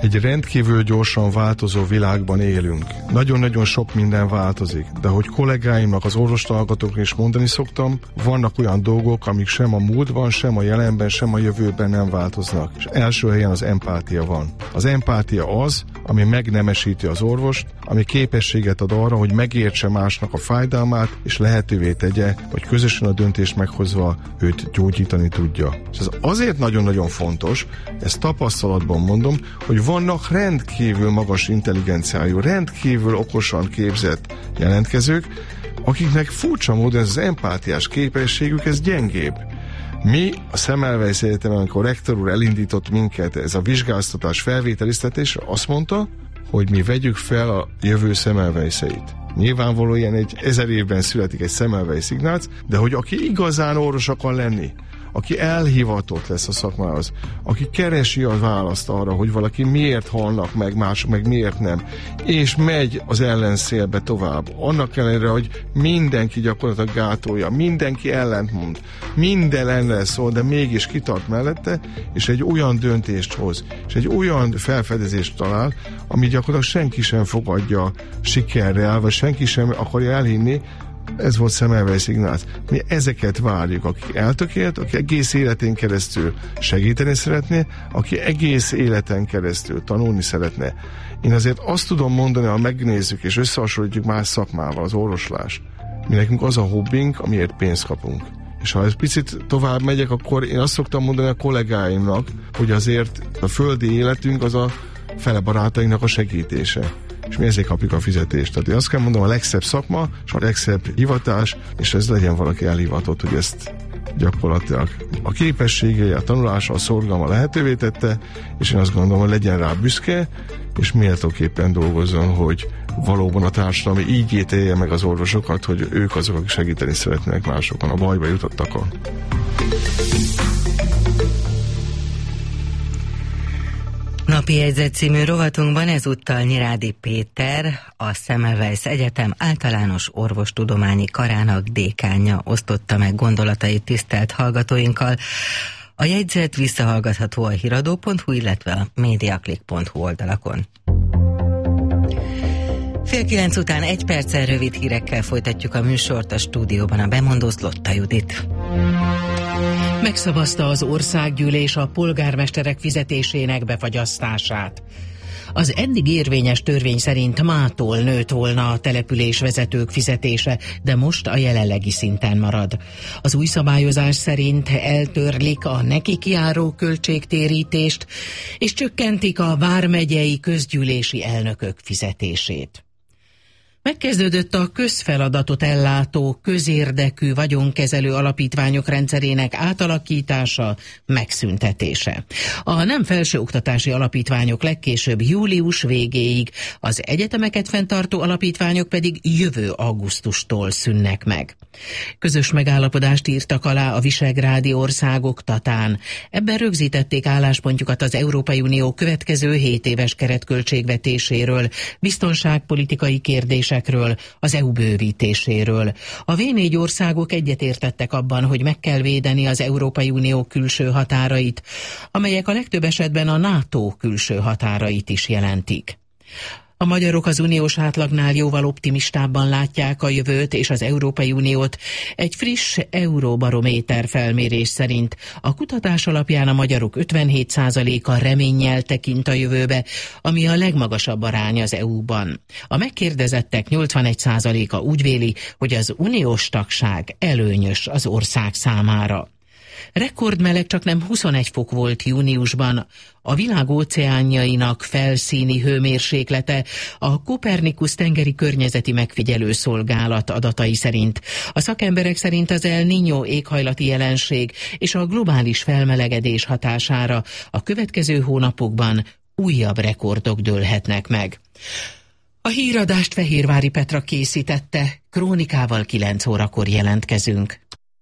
Egy rendkívül gyorsan változó világban élünk. Nagyon-nagyon sok minden változik, de hogy kollégáimnak, az orvoshallgatóknak is mondani szoktam, vannak olyan dolgok, amik sem a múltban, sem a jelenben, sem a jövőben nem változnak. És első helyen az empátia van. Az empátia az, ami megnemesíti az orvost, ami képességet ad arra, hogy megértse másnak a fájdalmát, és lehetővé tegye, hogy közösen a döntést meghozva őt gyógyítani tudja. És ez azért nagyon-nagyon fontos, ezt tapasztalatban mondom, hogy vannak rendkívül magas intelligenciájú, rendkívül okosan képzett jelentkezők, akiknek furcsa módon ez az empátiás képességük, ez gyengébb. Mi a Semmelweis Egyetemen, amikor rektor úr elindított minket ez a vizsgáztatás felvételiztetésre, azt mondta, hogy mi vegyük fel a jövő Semmelweiseit. Nyilvánvalóan ilyen egy 1000 évben születik egy Semmelweis Ignác, de hogy aki igazán orvos akar lenni, aki elhivatott lesz a szakmához, aki keresi a választ arra, hogy valaki miért halnak meg, mások meg miért nem, és megy az ellenszélbe tovább. Annak ellenére, hogy mindenki gyakorlatilag gátolja, mindenki ellentmond, minden ellen szól, de mégis kitart mellette, és egy olyan döntést hoz, és egy olyan felfedezést talál, ami gyakorlatilag senki sem fogadja sikerrel, vagy senki sem akarja elhinni. Ez volt Semmelweis Ignác. Mi ezeket várjuk, aki eltökélt, aki egész életén keresztül segíteni szeretné, aki egész életen keresztül tanulni szeretne. Én azért azt tudom mondani, ha megnézzük és összehasonlítjuk más szakmával, az orvoslást. Mi nekünk az a hobbink, amiért pénzt kapunk. És ha egy picit tovább megyek, akkor én azt szoktam mondani a kollégáimnak, hogy azért a földi életünk az a fele barátainknak a segítése. És mi ezért kapjuk a fizetést. Tehát én azt kell mondom, a legszebb szakma, és a legszebb hivatás, és ez legyen valaki elhivatott, hogy ezt gyakorlatilag a képességei, a tanulása, a szorgalma lehetővé tette, és én azt gondolom, hogy legyen rá büszke, és méltóképpen dolgozzon, hogy valóban a társadalmi így ítélje meg az orvosokat, hogy ők azok, akik segíteni szeretnének másokon, a bajba jutottakon. Napi jegyzet című rovatunkban ezúttal Nyirádi Péter, a Semmelweis Egyetem általános orvostudományi karának dékánja osztotta meg gondolatait tisztelt hallgatóinkkal. A jegyzet visszahallgatható a hiradó.hu, illetve a mediaclick.hu oldalakon. 8:30 után 1 perccel rövid hírekkel folytatjuk a műsort, a stúdióban a bemondó Zlotta Judit. Megszavazta az országgyűlés a polgármesterek fizetésének befagyasztását. Az eddig érvényes törvény szerint mától nőtt volna a településvezetők fizetése, de most a jelenlegi szinten marad. Az új szabályozás szerint eltörlik a nekik járó költségtérítést, és csökkentik a vármegyei közgyűlési elnökök fizetését. Megkezdődött a közfeladatot ellátó, közérdekű vagyonkezelő alapítványok rendszerének átalakítása, megszüntetése. A nem felsőoktatási alapítványok legkésőbb július végéig, az egyetemeket fenntartó alapítványok pedig jövő augusztustól szűnnek meg. Közös megállapodást írtak alá a visegrádi országok Tatán. Ebben rögzítették álláspontjukat az Európai Unió következő 7 éves keretköltségvetéséről, biztonságpolitikai kérdésekről, az EU bővítéséről. A V4 országok egyetértettek abban, hogy meg kell védeni az Európai Unió külső határait, amelyek a legtöbb esetben a NATO külső határait is jelentik. A magyarok az uniós átlagnál jóval optimistábban látják a jövőt és az Európai Uniót. Egy friss Euróbarométer felmérés szerint a kutatás alapján a magyarok 57%-a reménnyel tekint a jövőbe, ami a legmagasabb arány az EU-ban. A megkérdezettek 81%-a úgy véli, hogy az uniós tagság előnyös az ország számára. Rekordmeleg csaknem 21 fok volt júniusban. A világ óceánjainak felszíni hőmérséklete a Copernicus tengeri környezeti megfigyelő szolgálat adatai szerint. A szakemberek szerint az El Niño éghajlati jelenség és a globális felmelegedés hatására a következő hónapokban újabb rekordok dőlhetnek meg. A híradást Fehérvári Petra készítette, krónikával 9 órakor jelentkezünk.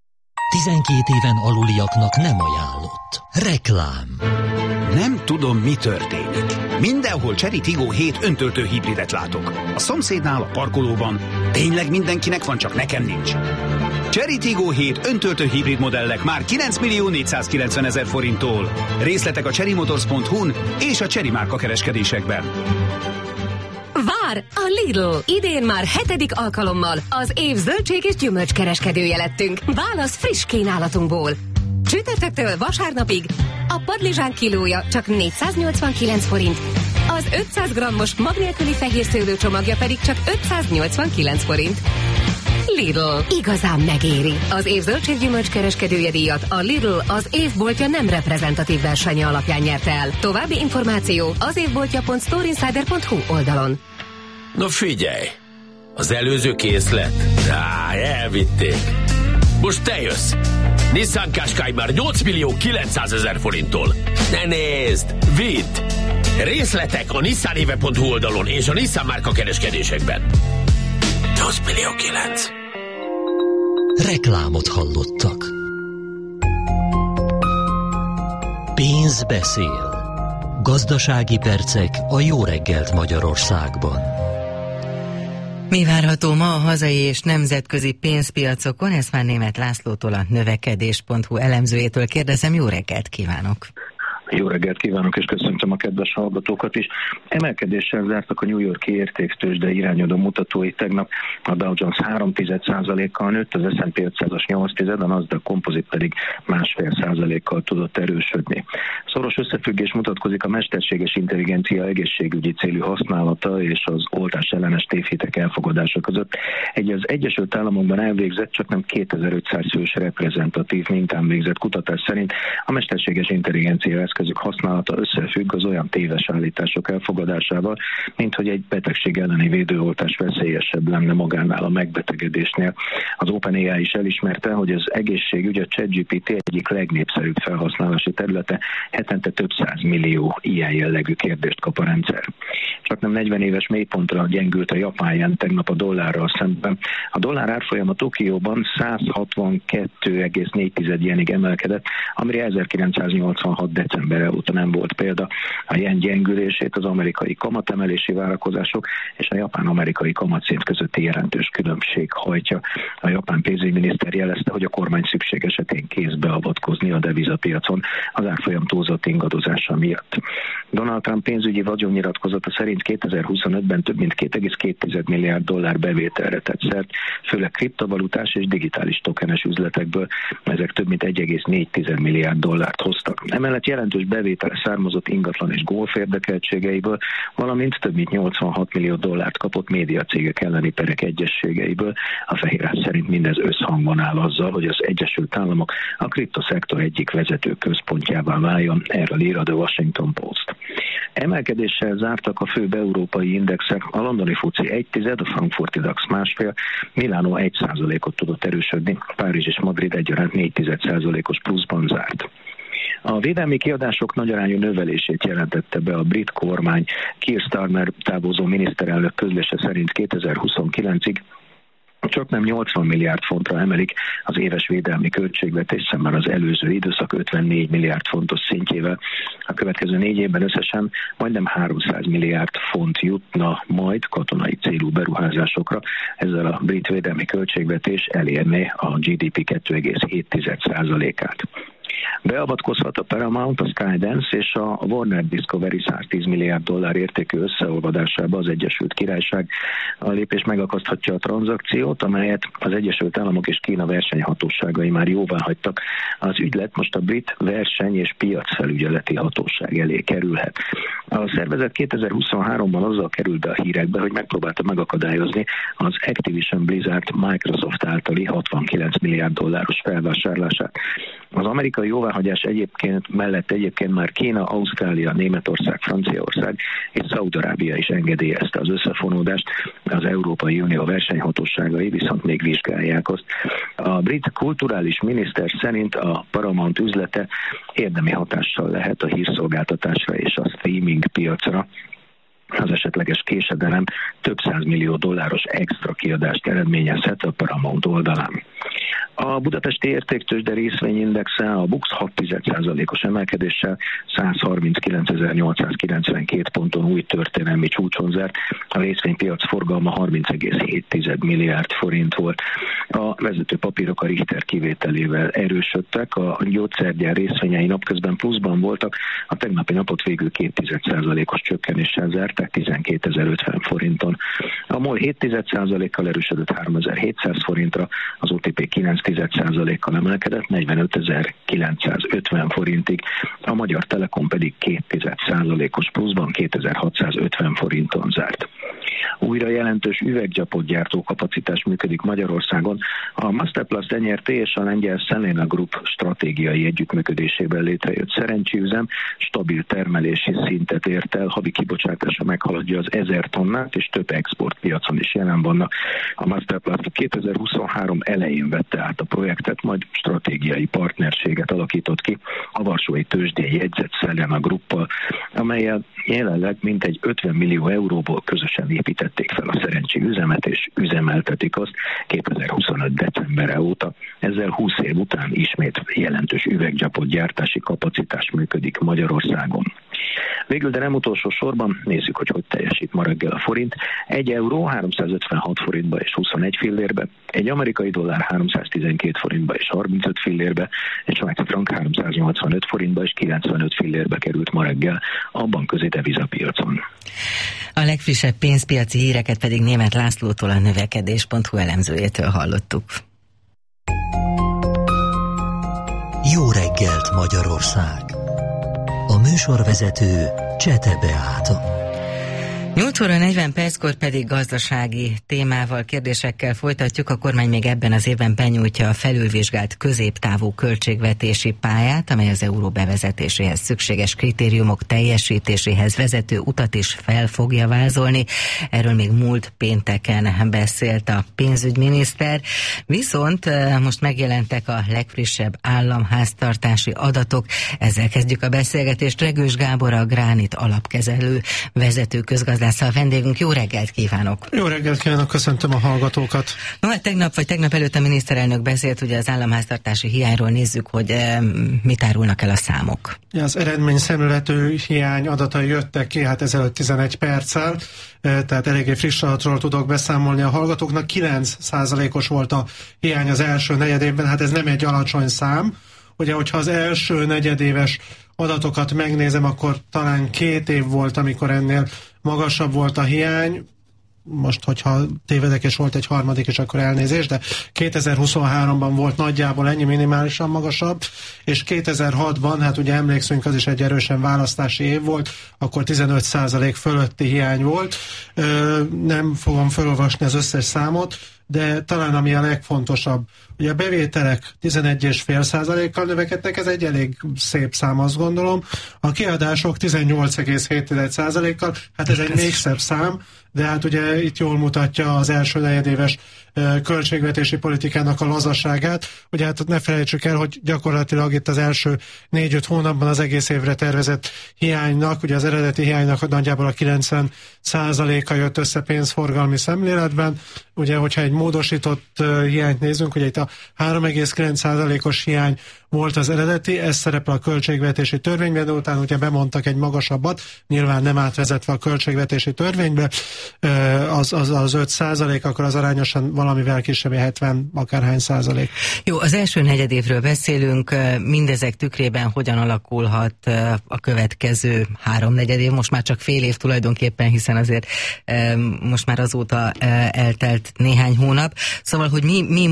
12 éven aluliaknak nem ajánlott. Reklám. Nem tudom, mi történik. Mindenhol Chery Tiggo 7 öntöltő hibridet látok. A szomszédnál, a parkolóban. Tényleg mindenkinek van, csak nekem nincs. Chery Tiggo 7 öntöltő hibrid modellek már 9.490.000 forinttól. Részletek a cherrymotors.hu-n és a Chery márka kereskedésekben. Vár! A Lidl! Idén már 7. alkalommal az év zöldség és gyümölcskereskedője lettünk. Válasz friss kínálatunkból. Csütörtöktől vasárnapig a padlizsán kilója csak 489 forint, az 500 grammos mag nélküli fehér szőlőcsomagja pedig csak 589 forint. Lidl. Igazán megéri. Az év zöldséggyümölcs kereskedője díjat a Lidl az évboltja nem reprezentatív versenye alapján nyerte el. További információ az évboltja.storeinsider.hu oldalon. Na figyelj! Az előző készlet? Elvitték. Most te jössz! Nissan Qashqai már 8.900.000 forinttól. Ne nézd! Vidd! Részletek a nissanéve.hu oldalon és a Nissan márka kereskedésekben. 8.900.000. Reklámot hallottak. Pénz beszél. Gazdasági percek a jó reggelt Magyarországban. Mi várható ma a hazai és nemzetközi pénzpiacokon? Ezt már Németh Lászlótól, a növekedés.hu elemzőjétől kérdezem. Jó reggelt kívánok! Jó reggelt kívánok, és köszöntöm a kedves hallgatókat is. Emelkedéssel zártak a New York-i értéktőzsde irányadó mutatói tegnap. A Dow Jones 3,1%-kal nőtt, az S&P 500-as 8,1%, a Nasdaq Composite pedig 1,5%-kal tudott erősödni. Szoros összefüggés mutatkozik a mesterséges intelligencia egészségügyi célú használata és az oltás ellenes tévhitek elfogadása között. Az Egyesült Államokban elvégzett, csak nem 2500 fős reprezentatív mintán végzett kutatás szerint a mesterséges intelligencia eszközök használata összefügg az olyan téves állítások elfogadásával, mint hogy egy betegség elleni védőoltás veszélyesebb lenne magánál a megbetegedésnél. Az OpenAI is elismerte, hogy az egészségügy a ChatGPT egyik legnépszerűbb felhasználási területe, hetente több 100 millió ilyen jellegű kérdést kap a rendszer. Csak nem 40 éves mélypontra gyengült a japán yen tegnap a dollárral szemben. A dollár árfolyama Tokióban 162,4 jenig emelkedett, amire 1986. decemberre óta nem volt példa. A yen gyengülését az amerikai kamatemelési várakozások és a japán-amerikai kamatszint közötti jelentős különbség hajtja. A japán pénzügyminiszter jelezte, hogy a kormány szükség esetén kész beavatkozni a devizapiacon az árfolyam túlzott ingadozása miatt. Donald Trump pénzügyi vagyonnyilatkozata szerint 2025-ben több mint 2,2 milliárd dollár bevételre tett szert, főleg kriptovalutás és digitális tokenes üzletekből. Ezek több mint 1,4 milliárd dollárt hoztak. Emellett jelentős bevétele származott ingatlan és golf érdekeltségeiből, valamint több mint 86 millió dollárt kapott médiacégek elleni perek egyességeiből. A Fehérház szerint mindez összhangban áll azzal, hogy az Egyesült Államok a kriptoszektor egyik vezető központjává váljon, erről ír a The Washington Post. Emelkedéssel zártak a főbb európai indexek, a londoni FTSE 1,1, a frankfurti DAX 1,5, Milánó 1%-ot tudott erősödni, Párizs és Madrid egyaránt 4,1%-os pluszban zárt. A védelmi kiadások nagyarányú növelését jelentette be a brit kormány. Keir Starmer távozó miniszterelnök közlése szerint 2029-ig csak nem 80 milliárd fontra emelik az éves védelmi költségvetést, szemben az előző időszak 54 milliárd fontos szintjével. A következő 4 évben összesen majdnem 300 milliárd font jutna majd katonai célú beruházásokra. Ezzel a brit védelmi költségvetés elérné a GDP 2,7%-át. Beavatkozhat a Paramount, a Skydance és a Warner Discovery 110 milliárd dollár értékű összeolvadásába az Egyesült Királyság. A lépés megakaszthatja a tranzakciót, amelyet az Egyesült Államok és Kína versenyhatóságai már jóvá hagytak. Az ügylet most a brit verseny- és piacfelügyeleti hatóság elé kerülhet. A szervezet 2023-ban azzal került be a hírekbe, hogy megpróbálta megakadályozni az Activision Blizzard Microsoft általi 69 milliárd dolláros felvásárlását. Az amerikai jóváhagyás egyébként már Kína, Ausztrália, Németország, Franciaország és Szaúd-Arábia is engedélyezte az összefonódást, az Európai Unió versenyhatóságai viszont még vizsgálják azt. A brit kulturális miniszter szerint a Paramount üzlete érdemi hatással lehet a hírszolgáltatásra és a streaming piacra. Az esetleges késedelem több 100 millió dolláros extra kiadást eredményezhet a Paramount oldalán. A budapesti értéktőzsde részvényindexe a BUX 6,1%-os emelkedéssel 139.892 ponton új történelmi csúcson zárt. A részvénypiac forgalma 30,7 milliárd forint volt. A vezető papírok a Richter kivételével erősödtek, a gyógyszergyár részvényei napközben pluszban voltak, a tegnapi napot végül 2,1%-os csökkenéssel zárták 12.050 forinton. A MOL 7,1%-kal erősödött 3.700 forintra, az OTP 9,1%-kal emelkedett 45.950 forintig, a Magyar Telekom pedig 2,1%-os pluszban 2.650 forinton zárt. Újra jelentős üveggyapot gyártó kapacitás működik Magyarországon. A Masterplast NRT és a lengyel Selena Group stratégiai együttműködésében létrejött szerencsiüzem stabil termelési szintet ért el, havi kibocsátása meghaladja az 1000 tonnát, és több exportpiacon is jelen vannak. A Masterplast 2023 elején vette át a projektet, majd stratégiai partnerséget alakított ki a varsói tőzsdén jegyzett Selena Gruppal, amellyel jelenleg mintegy 50 millió euróból közösen építették fel a szerencsiüzemet, és üzemeltetik azt 2025. decembere óta. Ezzel 20 év után ismét jelentős üveggyapot gyártási kapacitás működik Magyarországon. Végül, de nem utolsó sorban, nézzük, hogy teljesít ma reggel a forint. 1 euró 356 forintba és 21 fillérbe, egy amerikai dollár 312 forintba és 35 fillérbe, egy svájci frank 385 forintba és 95 fillérbe került ma reggel a bankközi devizapiacon. A legfrissebb pénzpiaci híreket pedig Németh Lászlótól, a növekedés.hu elemzőjétől hallottuk. Jó reggelt, Magyarország! A műsorvezető Csete Beáta. 8 óra 40 perckor pedig gazdasági témával, kérdésekkel folytatjuk. A kormány még ebben az évben benyújtja a felülvizsgált középtávú költségvetési pályát, amely az euró bevezetéséhez szükséges kritériumok teljesítéséhez vezető utat is fel fogja vázolni. Erről még múlt pénteken beszélt a pénzügyminiszter. Viszont most megjelentek a legfrissebb államháztartási adatok. Ezzel kezdjük a beszélgetést. Regős Gábor, a Gránit alapkezelő vezető közgazdász a vendégünk. Jó reggelt kívánok! Jó reggelt kívánok, köszöntöm a hallgatókat! No, hát tegnap előtt a miniszterelnök beszélt ugye az államháztartási hiányról, nézzük, hogy mit árulnak el a számok. Az eredményszemléletű hiány adatai jöttek ki, hát ezelőtt 11 perccel, tehát eléggé friss adatról tudok beszámolni a hallgatóknak. 9%-os volt a hiány az első negyedévben, hát ez nem egy alacsony szám. Ugye, hogyha az első negyedéves adatokat megnézem, akkor talán 2 év volt, amikor ennél magasabb volt a hiány. Most, hogyha tévedek és volt egy harmadik is, akkor elnézést, de 2023-ban volt nagyjából ennyi, minimálisan magasabb, és 2006-ban, hát ugye emlékszünk, az is egy erősen választási év volt, akkor 15% fölötti hiány volt. Nem fogom felolvasni az összes számot, de talán ami a legfontosabb, ugye a bevételek 11,5%-kal növekedtek, ez egy elég szép szám, azt gondolom. A kiadások 18,7%-kal, hát ez egy még szebb szám, de hát ugye itt jól mutatja az első negyedéves költségvetési politikának a lazaságát. Ugye hát ne felejtsük el, hogy gyakorlatilag itt az első 4-5 hónapban az egész évre tervezett hiánynak, ugye az eredeti hiánynak nagyjából a 90%-a jött össze pénzforgalmi szemléletben. Ugye, hogyha egy módosított hiányt nézünk, ugye itt a 3,9%-os hiány volt az eredeti, ez szerepel a költségvetési törvényben, de utána ugye bemondtak egy magasabbat, nyilván nem átvezetve a költségvetési törvénybe, az 5%, akkor az arányosan valamivel kisebb, 70 akárhány százalék. Jó, az első negyedévről beszélünk, mindezek tükrében hogyan alakulhat a következő 3 negyedév, most már csak fél év tulajdonképpen, hiszen azért most már azóta eltelt néhány hónap. Szóval, hogy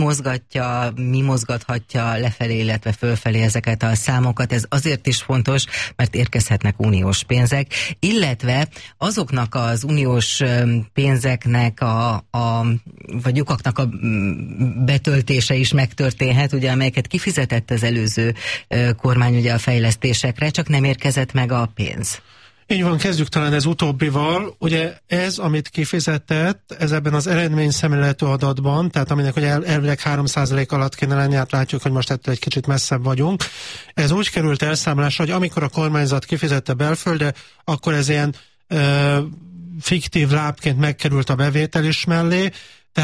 mi mozgathatja lefelé, illetve fölfelé ezeket a számokat, ez azért is fontos, mert érkezhetnek uniós pénzek, illetve azoknak az uniós pénzeknek vagy lyukaknak a betöltése is megtörténhet, ugye, amelyeket kifizetett az előző kormány ugye a fejlesztésekre, csak nem érkezett meg a pénz. Így van, kezdjük talán ez utóbbival. Ugye ez, amit kifizetett, ez ebben az eredményszemléletű adatban, tehát aminek ugye elvileg 3% alatt kéne lenni, hát látjuk, hogy most ettől egy kicsit messzebb vagyunk. Ez úgy került elszámolásra, hogy amikor a kormányzat kifizette belföldre, akkor ez ilyen fiktív lábként megkerült a bevétel is mellé, tehát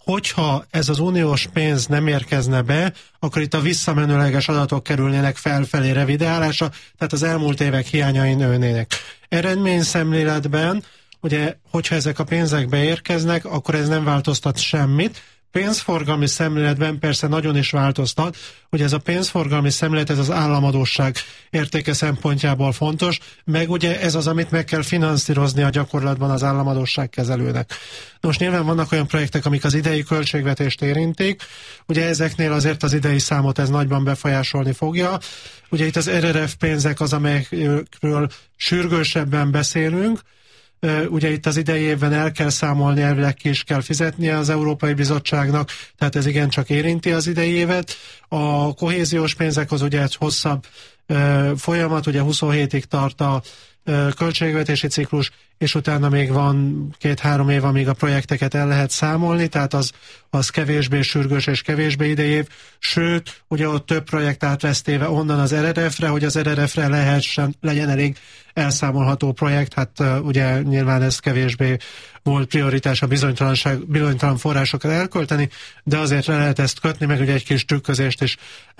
hogyha ez az uniós pénz nem érkezne be, akkor itt a visszamenőleges adatok kerülnének felfelé revidálásra, tehát az elmúlt évek hiányai nőnének. Eredményszemléletben, ugye, hogyha ezek a pénzek beérkeznek, akkor ez nem változtat semmit. Pénzforgalmi szemléletben persze nagyon is változtat, hogy ez a pénzforgalmi szemlélet, ez az államadósság értéke szempontjából fontos, meg ugye ez az, amit meg kell finanszírozni a gyakorlatban az államadósság kezelőnek. Most nyilván vannak olyan projektek, amik az idei költségvetést érintik, ugye ezeknél azért az idei számot ez nagyban befolyásolni fogja. Ugye itt az RRF pénzek az, amelyekről sürgősebben beszélünk. Ugye itt az idei évben el kell számolni, elvileg ki is kell fizetnie az Európai Bizottságnak, tehát ez igencsak érinti az idei évet. A kohéziós pénzek az ugye egy hosszabb folyamat, ugye 27-ig tart a költségvetési ciklus, és utána még van 2-3 év, amíg a projekteket el lehet számolni, tehát az kevésbé sürgős és kevésbé idejév, sőt, ugye ott több projekt át lesz téve onnan az RRF-re, hogy az RRF-re legyen elég elszámolható projekt, hát ugye nyilván ez kevésbé volt prioritás a bizonytalan forrásokat elkölteni, de azért le lehet ezt kötni, meg ugye egy kis trükközést is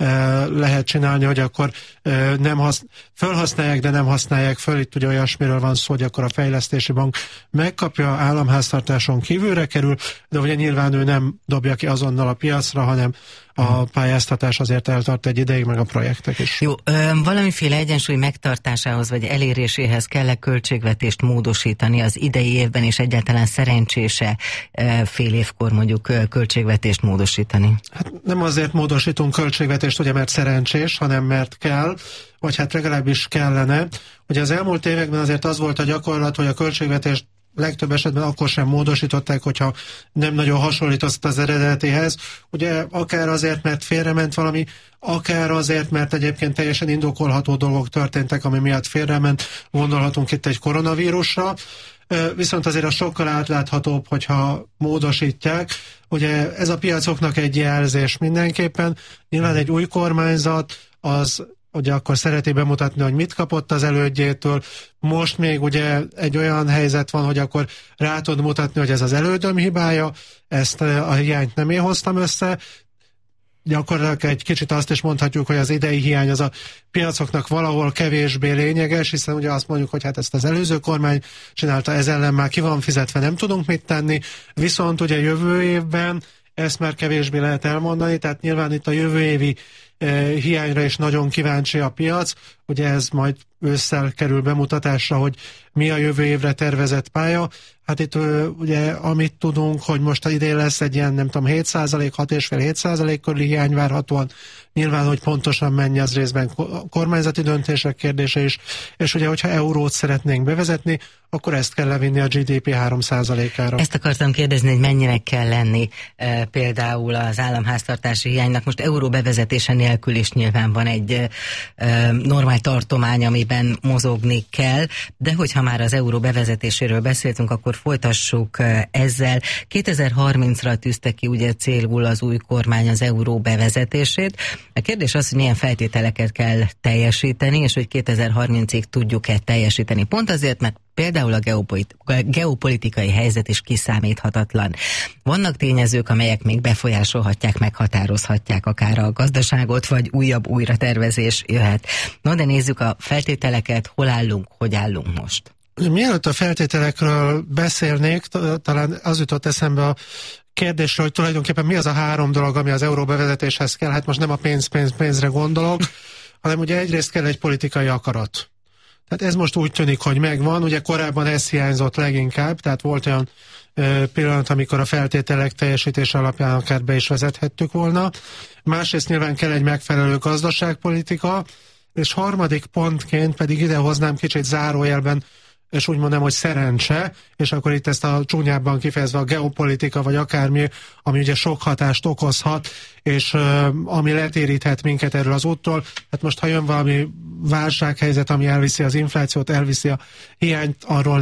lehet csinálni, hogy akkor felhasználják, de nem használják föl, itt ugye olyasmiről van szó, hogy akkor a fejlesztési bank megkapja, államháztartáson kívülre kerül, de ugye nyilván ő nem dobja ki azonnal a piacra, hanem a pályáztatás azért eltart egy ideig, meg a projektek is. Jó, valamiféle egyensúly megtartásához, vagy eléréséhez kell költségvetést módosítani az idei évben, és egyáltalán szerencsése fél évkor mondjuk költségvetést módosítani? Hát nem azért módosítunk költségvetést, ugye, mert szerencsés, hanem mert kell, vagy hát legalábbis kellene. Ugye az elmúlt években azért az volt a gyakorlat, hogy a költségvetést legtöbb esetben akkor sem módosították, hogyha nem nagyon hasonlított az eredetihez. Ugye akár azért, mert félrement valami, akár azért, mert egyébként teljesen indokolható dolgok történtek, ami miatt félrement. Gondolhatunk itt egy koronavírusra. Viszont azért a sokkal átláthatóbb, hogyha módosítják. Ugye ez a piacoknak egy jelzés mindenképpen. Nyilván egy új kormányzat az ugye akkor szereti bemutatni, hogy mit kapott az elődjétől. Most még ugye egy olyan helyzet van, hogy akkor rá tud mutatni, hogy ez az elődöm hibája, ezt a hiányt nem én hoztam össze. Gyakorlatilag egy kicsit azt is mondhatjuk, hogy az idei hiány az a piacoknak valahol kevésbé lényeges, hiszen ugye azt mondjuk, hogy hát ezt az előző kormány csinálta, ez ellen már ki van fizetve, nem tudunk mit tenni, viszont ugye jövő évben ezt már kevésbé lehet elmondani, tehát nyilván itt a jövő évi hiányra is nagyon kíváncsi a piac, ugye ez majd ősszel kerül bemutatásra, hogy mi a jövő évre tervezett pálya. Hát itt ugye amit tudunk, hogy most idén lesz egy ilyen, nem tudom, 7%, 6,5-7% körüli hiány várhatóan. Nyilván, hogy pontosan mennyi, az részben kormányzati döntések kérdése is, és ugye, hogyha eurót szeretnénk bevezetni, akkor ezt kell levinni a GDP 3%-ára. Ezt akartam kérdezni, hogy mennyire kell lenni például az államháztartási hiánynak. Most euró bevezetése nélkül is nyilván van egy normál tartomány, amiben mozogni kell, de hogyha már az euró bevezetéséről beszéltünk, akkor folytassuk ezzel. 2030-ra tűzte ki ugye célul az új kormány az euró bevezetését. A kérdés az, hogy milyen feltételeket kell teljesíteni, és hogy 2030-ig tudjuk-e teljesíteni. Pont azért, mert például a geopolitikai helyzet is kiszámíthatatlan. Vannak tényezők, amelyek még befolyásolhatják, meghatározhatják akár a gazdaságot, vagy újabb újratervezés jöhet. No, de nézzük a feltételeket, hol állunk, hogy állunk most. Mielőtt a feltételekről beszélnék, talán az jutott eszembe a kérdésről, hogy tulajdonképpen mi az a 3 dolog, ami az euró bevezetéshez kell. Hát most nem a pénzre gondolok, hanem ugye egyrészt kell egy politikai akarat. Tehát ez most úgy tűnik, hogy megvan, ugye korábban ez hiányzott leginkább, tehát volt olyan pillanat, amikor a feltételek teljesítése alapján akár be is vezethettük volna. Másrészt nyilván kell egy megfelelő gazdaságpolitika, és harmadik pontként pedig idehoznám kicsit zárójelben, és úgy mondom, hogy szerencse, és akkor itt ezt a csúnyábban kifejezve a geopolitika, vagy akármi, ami ugye sok hatást okozhat, és ami letéríthet minket erről az úttól. Hát most, ha jön valami válsághelyzet, ami elviszi az inflációt, elviszi a hiányt,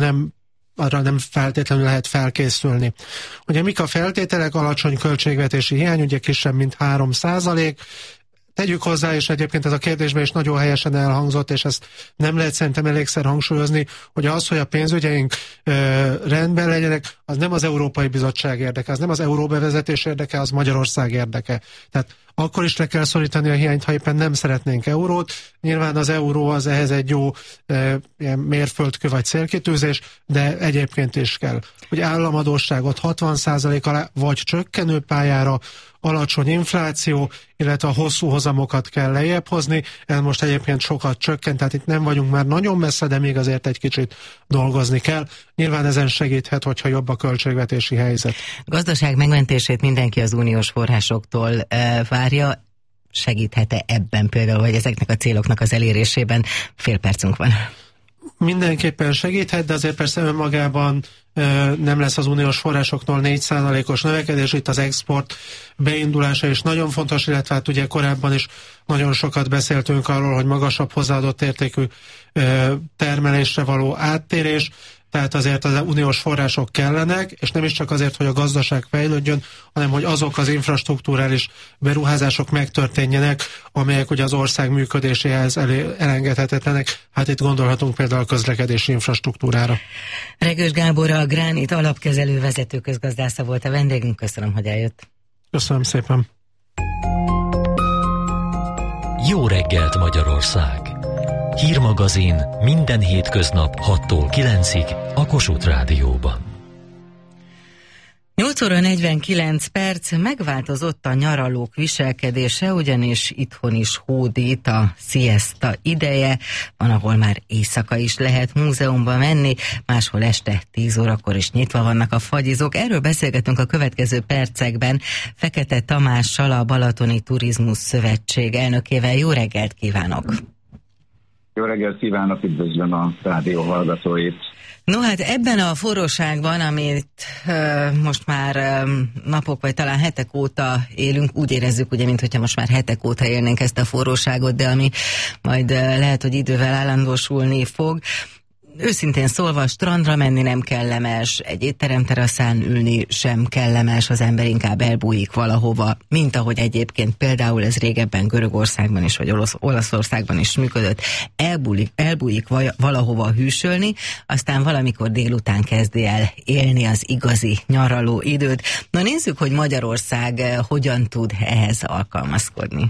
arra nem feltétlenül lehet felkészülni. Ugye mik a feltételek? Alacsony költségvetési hiány, ugye kisebb, mint 3%, tegyük hozzá, és egyébként ez a kérdésben is nagyon helyesen elhangzott, és ezt nem lehet szerintem elégszer hangsúlyozni, hogy az, hogy a pénzügyeink rendben legyenek, az nem az Európai Bizottság érdeke, az nem az euróbevezetés érdeke, az Magyarország érdeke. Tehát akkor is le kell szorítani a hiányt, ha éppen nem szeretnénk eurót. Nyilván az euró az ehhez egy jó ilyen mérföldkő vagy célkitűzés, de egyébként is kell, hogy államadósságot 60% alá vagy csökkenő pályára, alacsony infláció, illetve a hosszú hozamokat kell lejjebb hozni. Ez most egyébként sokat csökkent, tehát itt nem vagyunk már nagyon messze, de még azért egy kicsit dolgozni kell. Nyilván ezen segíthet, hogyha jobb a költségvetési helyzet. Gazdaság megmentését mindenki az uniós forrásoktól várja. Segíthet-e ebben például, vagy ezeknek a céloknak az elérésében? Fél percünk van. Mindenképpen segíthet, de azért persze önmagában nem lesz az uniós forrásoknál 4%-os növekedés, itt az export beindulása is nagyon fontos, illetve hát ugye korábban is nagyon sokat beszéltünk arról, hogy magasabb hozzáadott értékű termelésre való áttérés, tehát azért az uniós források kellenek, és nem is csak azért, hogy a gazdaság fejlődjön, hanem hogy azok az infrastruktúrális beruházások megtörténjenek, amelyek ugye az ország működéséhez elengedhetetlenek. Hát itt gondolhatunk például a közlekedési infrastruktúrára. Regős Gábor, a Gránit alapkezelő vezető közgazdásza volt a vendégünk. Köszönöm, hogy eljött. Köszönöm szépen. Jó reggelt, Magyarország! Hírmagazin minden hétköznap 6-tól 9-ig a Kossuth Rádióban. 8 óra 49 perc, megváltozott a nyaralók viselkedése, ugyanis itthon is hódít a siesta ideje, van, ahol már éjszaka is lehet múzeumba menni, máshol este 10 órakor is nyitva vannak a fagyizók. Erről beszélgetünk a következő percekben Fekete Tamással, a Balatoni Turizmus Szövetség elnökével. Jó reggelt kívánok! Jó reggelt kívánok, üdvözlöm a rádió hallgatóit! No hát ebben a forróságban, amit most már napok vagy talán hetek óta élünk, úgy érezzük, ugye, mintha most már hetek óta élnénk ezt a forróságot, de ami majd lehet, hogy idővel állandósulni fog. Őszintén szólva, strandra menni nem kellemes, egy étterem teraszán ülni sem kellemes, az ember inkább elbújik valahova, mint ahogy egyébként például ez régebben Görögországban is, vagy Olaszországban is működött, elbújik valahova hűsölni, aztán valamikor délután kezdi el élni az igazi nyaraló időt. Na nézzük, hogy Magyarország hogyan tud ehhez alkalmazkodni.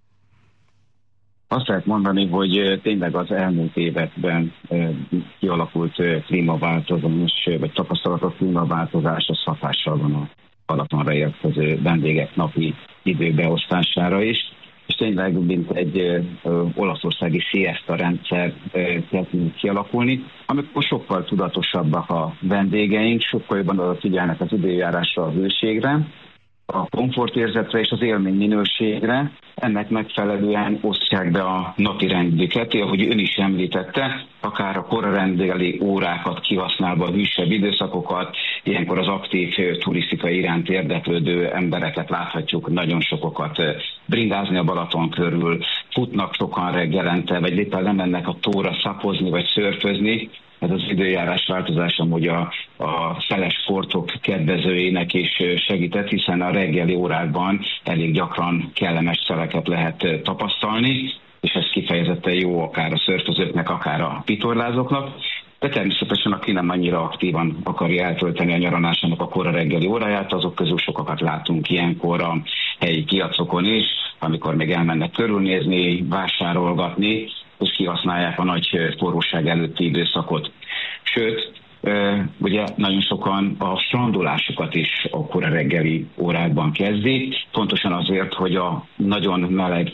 Azt lehet mondani, hogy tényleg az elmúlt években kialakult klímaváltozás, vagy tapasztalatok klímaváltozás az hatással van a Balatonra érkező vendégek napi időbeosztására is, és tényleg mint egy olaszországi siesta rendszer kezdünk kialakulni, amikor sokkal tudatosabbak a vendégeink, sokkal jobban odafigyelnek az időjárásra, a hőségre, a komfortérzetre és az élményminőségre, ennek megfelelően osztják be a napi rendjüket, ahogy ön is említette, akár a korareggeli órákat kihasználva a hűsebb időszakokat, ilyenkor az aktív turisztikai iránt érdeklődő embereket láthatjuk nagyon sokokat bringázni a Balaton körül, futnak sokan reggelente, vagy éppen lemennek a tóra szapozni vagy szörfözni. Ez az időjárás változás amúgy a szeles sportok kedvezőjének is segített, hiszen a reggeli órákban elég gyakran kellemes szeleket lehet tapasztalni, és ez kifejezetten jó akár a szörfözőknek, akár a vitorlázóknak. De természetesen, aki nem annyira aktívan akarja eltölteni a nyaralásának a kora reggeli óráját, azok közül sokakat látunk ilyenkor a helyi piacokon is, amikor még elmennek körülnézni, vásárolgatni, és kihasználják a nagy forróság előtti időszakot. Sőt, ugye nagyon sokan a strandolásukat is a kora reggeli órákban kezdik, pontosan azért, hogy a nagyon meleg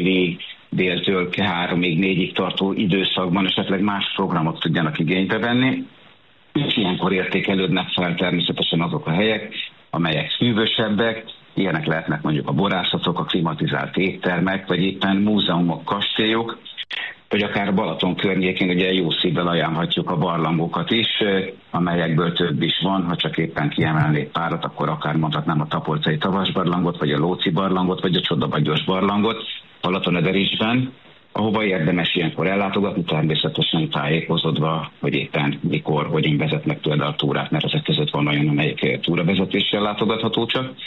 déltől 3-ig 4-ig tartó időszakban esetleg más programot tudjanak igénybe venni, és ilyenkor értékelődnek fel természetesen azok a helyek, amelyek szűvösebbek, ilyenek lehetnek mondjuk a borászatok, a klimatizált éttermek, vagy éppen múzeumok, kastélyok, vagy akár Balaton környékén ugye jó szívvel ajánlhatjuk a barlangokat is, amelyekből több is van, ha csak éppen kiemelnék párat, akkor akár mondhatnám a Tapolcai Tavasbarlangot, vagy a Lóci barlangot, vagy a Csodabagyos barlangot Balatonederisben, ahova érdemes ilyenkor ellátogatni, természetesen tájékozódva, hogy éppen mikor, hogyan vezetnek például a túrát, mert ezek között van olyan, amelyik túravezetéssel látogatható csak.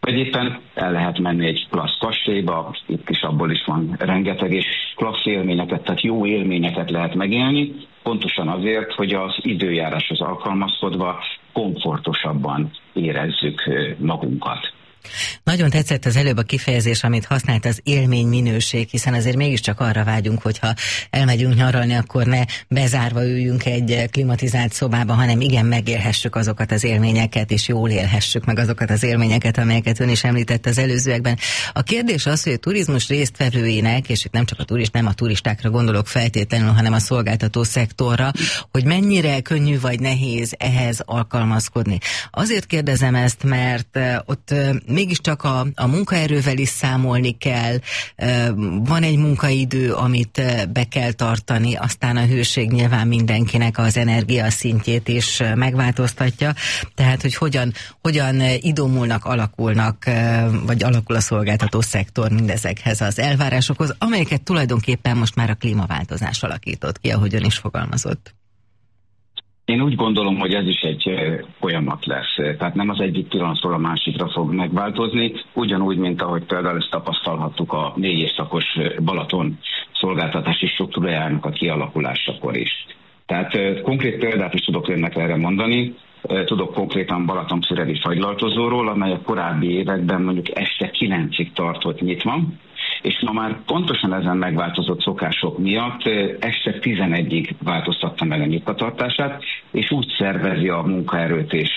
vagy éppen el lehet menni egy klassz kastélyba, itt is abból is van rengeteg, és klassz élményeket, tehát jó élményeket lehet megélni, pontosan azért, hogy az időjáráshoz alkalmazkodva komfortosabban érezzük magunkat. Nagyon tetszett az előbb a kifejezés, amit használt, az élményminőség, hiszen azért mégiscsak arra vágyunk, hogyha elmegyünk nyaralni, akkor ne bezárva üljünk egy klimatizált szobába, hanem igen, megélhessük azokat az élményeket, és jól élhessük meg azokat az élményeket, amelyeket ön is említett az előzőekben. A kérdés az, hogy a turizmus résztvevőinek, és itt nem csak nem a turistákra gondolok feltétlenül, hanem a szolgáltató szektorra, hogy mennyire könnyű vagy nehéz ehhez alkalmazkodni. Azért kérdezem ezt, mert ott mégiscsak a munkaerővel is számolni kell, van egy munkaidő, amit be kell tartani, aztán a hőség nyilván mindenkinek az energia szintjét is megváltoztatja, tehát hogy hogyan idomulnak, alakulnak, vagy alakul a szolgáltató szektor mindezekhez az elvárásokhoz, amelyeket tulajdonképpen most már a klímaváltozás alakított ki, ahogy ön is fogalmazott. Én úgy gondolom, hogy ez is egy folyamat lesz. Tehát nem az egyik pillanatról a másikra fog megváltozni, ugyanúgy, mint ahogy például ezt tapasztalhattuk a 4 évszakos Balaton szolgáltatási struktúrájának a kialakulásakor is. Tehát konkrét példát is tudok önnek erre mondani. Tudok konkrétan Balatonfüredi fagylaltozóról, amely a korábbi években mondjuk este 9-ig tartott nyitva, és ma már pontosan ezen megváltozott szokások miatt este 11-ig változtatta meg a nyitvatartását, és úgy szervezi a munkaerőt és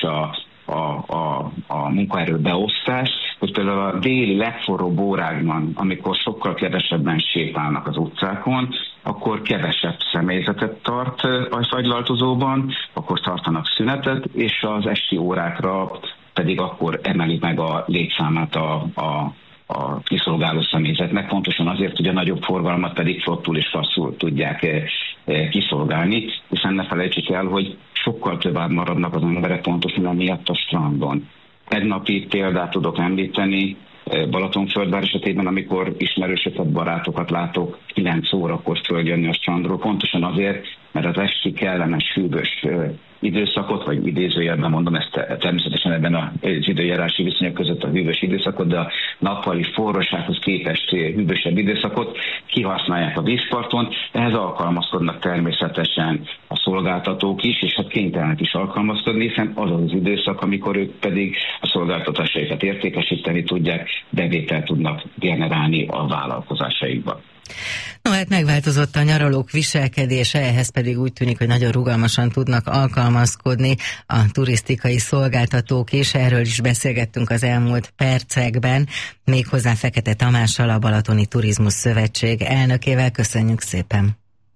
a munkaerő beosztást, hogy például a déli legforróbb órákban, amikor sokkal kevesebben sétálnak az utcákon, akkor kevesebb személyzetet tart a fagylaltozóban, akkor tartanak szünetet, és az esti órákra pedig akkor emeli meg a létszámát a kiszolgáló személyzetnek, pontosan azért, hogy a nagyobb forgalmat pedig flottul és faszul tudják kiszolgálni, hiszen ne felejtsük el, hogy sokkal tovább maradnak az emberek pontosan emiatt a strandon. Tegnapi példát tudok említeni, Balatonfürdvár esetében, amikor ismerősöket, barátokat látok 9 órakor följönni a strandról, pontosan azért, mert az esti kellemes, hűvös időszakot, vagy idézőjelben mondom ezt természetesen ebben az időjárási viszonyok között a hűvös időszakot, de a nappali forrósághoz képest hűvösebb időszakot kihasználják a vízparton, ehhez alkalmazkodnak természetesen a szolgáltatók is, és hát kénytelenek is alkalmazkodni, hiszen az az időszak, amikor ők pedig a szolgáltatásaikat értékesíteni tudják, bevételt tudnak generálni a vállalkozásaikba. No, hát megváltozott a nyaralók viselkedése, ehhez pedig úgy tűnik, hogy nagyon rugalmasan tudnak alkalmazkodni a turisztikai szolgáltatók is. Erről is beszélgettünk az elmúlt percekben, méghozzá Fekete Tamással, a Balatoni Turizmus Szövetség elnökével. Köszönjük szépen!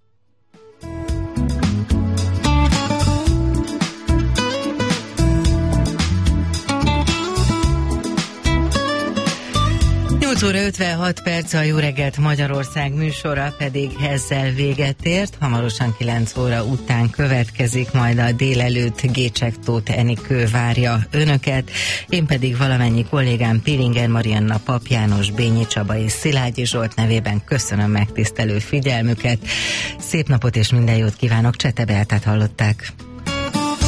Óra 56 perc, a Jó reggelt Magyarország műsora pedig ezzel véget ért. Hamarosan 9 óra után következik, majd a délelőtt Gécsek Tóth Enikő várja önöket. Én pedig valamennyi kollégám Piringer Marianna, Pap János, Bényi Csaba és Szilágyi Zsolt nevében köszönöm megtisztelő figyelmüket. Szép napot és minden jót kívánok, Csete Beátát hallották.